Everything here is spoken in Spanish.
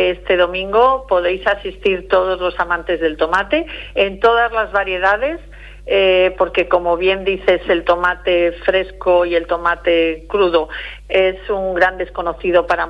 que este domingo podéis asistir todos los amantes del tomate en todas las variedades, porque como bien dices, el tomate fresco y el tomate crudo es un gran desconocido para